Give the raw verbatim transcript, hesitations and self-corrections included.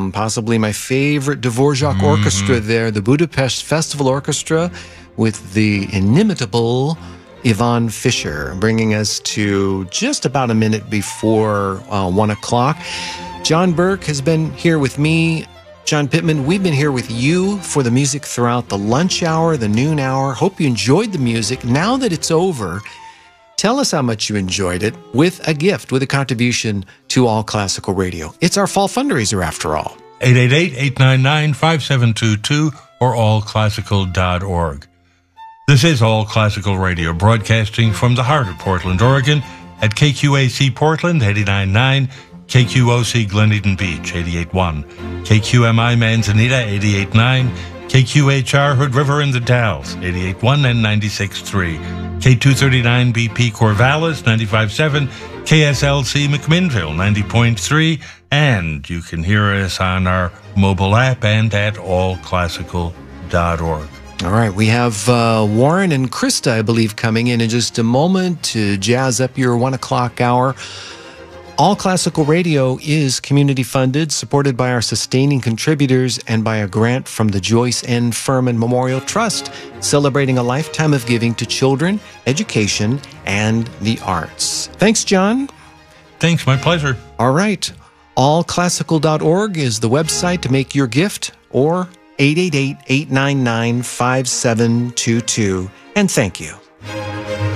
from possibly my favorite Dvorak Mm-hmm. orchestra there, the Budapest Festival Orchestra, with the inimitable Yvonne Fisher, bringing us to just about a minute before uh, one o'clock. John Burke has been here with me. John Pittman, we've been here with you for the music throughout the lunch hour, the noon hour. Hope you enjoyed the music. Now that it's over, tell us how much you enjoyed it with a gift, with a contribution to All Classical Radio. It's our fall fundraiser, after all. eight eight eight, eight nine nine, five seven two two or all classical dot org. This is All Classical Radio, broadcasting from the heart of Portland, Oregon, at K Q A C Portland, eighty-nine point nine, K Q O C Glen Eden Beach, eighty-eight point one, K Q M I Manzanita, eighty-eight point nine, K Q H R Hood River in the Dalles, eighty-eight point one and ninety-six point three, K two thirty-nine B P Corvallis, ninety-five point seven, K S L C McMinnville, ninety point three, and you can hear us on our mobile app and at all classical dot org. All right, we have uh, Warren and Krista, I believe, coming in in just a moment to jazz up your one o'clock hour. All Classical Radio is community funded, supported by our sustaining contributors and by a grant from the Joyce N. Furman Memorial Trust, celebrating a lifetime of giving to children, education, and the arts. Thanks, John. Thanks, my pleasure. All right, all classical dot org is the website to make your gift, or eight eight eight, eight nine nine, five seven two two. And thank you.